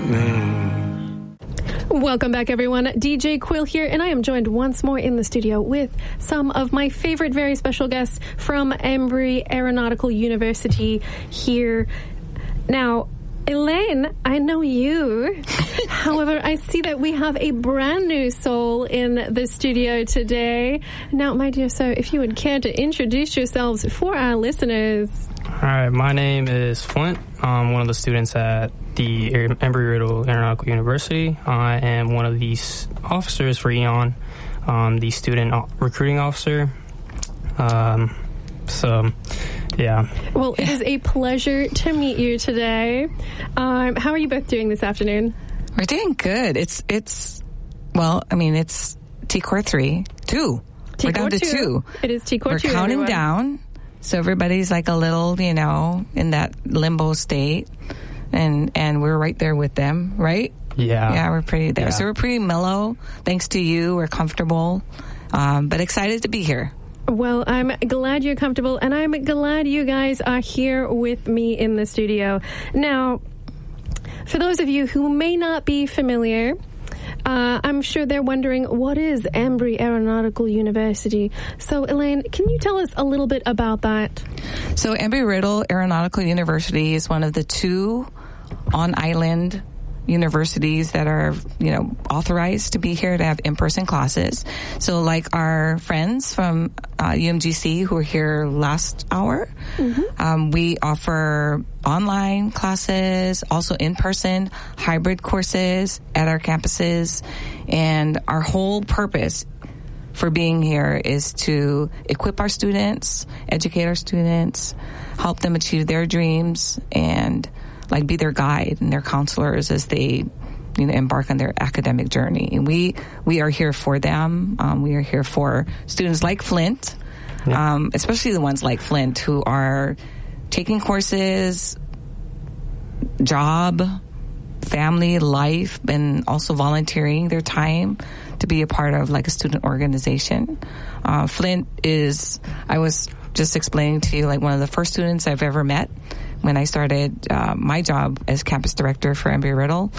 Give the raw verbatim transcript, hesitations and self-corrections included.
Welcome back, everyone. D J Quill here, and I am joined once more in the studio with some of my favorite very special guests from Embry Aeronautical University here. Now, Elaine, I know you. However, I see that we have a brand new soul in the studio today. Now, my dear sir, if you would care to introduce yourselves for our listeners. All right, my name is Flint. I'm one of the students at the Embry-Riddle Aeronautical University. I am one of the officers for E O N, um, the student recruiting officer. Um, so, yeah. Well, it is a pleasure to meet you today. Um, how are you both doing this afternoon? We're doing good. It's, it's well, I mean, it's T-Core three, two. We're down to two. two. It is T-Core We're two. We're counting everyone. down. So everybody's like a little, you know, in that limbo state. And and we're right there with them, right? Yeah. Yeah, we're pretty there. Yeah. So we're pretty mellow. Thanks to you. We're comfortable, um, but excited to be here. Well, I'm glad you're comfortable, and I'm glad you guys are here with me in the studio. Now, for those of you who may not be familiar, Uh, I'm sure they're wondering, what is Embry Aeronautical University? So, Elaine, can you tell us a little bit about that? So, Embry-Riddle Aeronautical University is one of the two on-island universities that are, you know, authorized to be here to have in-person classes. So, like our friends from uh, U M G C who were here last hour, mm-hmm. um, we offer online classes, also in-person hybrid courses at our campuses. And our whole purpose for being here is to equip our students, educate our students, help them achieve their dreams, and like be their guide and their counselors as they, you know, embark on their academic journey. And we we are here for them. Um, we are here for students like Flint, yeah. um, especially the ones like Flint who are taking courses, job, family, life, and also volunteering their time to be a part of like a student organization. Uh, Flint is, I was just explaining to you, like one of the first students I've ever met when I started uh, my job as campus director for Embry-Riddle.